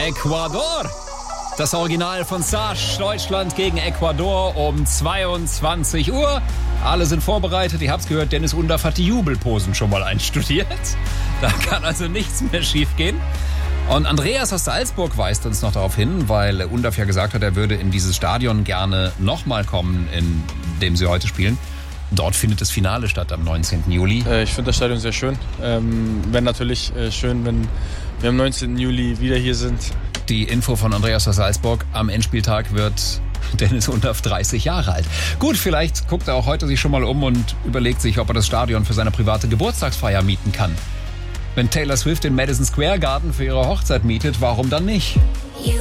Ecuador. Das Original von Sash, Deutschland gegen Ecuador um 22 Uhr. Alle sind vorbereitet. Ihr habt's gehört, Dennis Undaff hat die Jubelposen schon mal einstudiert. Da kann also nichts mehr schiefgehen. Und Andreas aus Salzburg weist uns noch darauf hin, weil Undaff ja gesagt hat, er würde in dieses Stadion gerne nochmal kommen, in dem sie heute spielen. Dort findet das Finale statt am 19. Juli. Ich finde das Stadion sehr schön. Wäre natürlich schön, wenn wir am 19. Juli wieder hier sind. Die Info von Andreas aus Salzburg. Am Endspieltag wird Dennis Undaff 30 Jahre alt. Gut, vielleicht guckt er auch heute sich schon mal um und überlegt sich, ob er das Stadion für seine private Geburtstagsfeier mieten kann. Wenn Taylor Swift den Madison Square Garden für ihre Hochzeit mietet, warum dann nicht?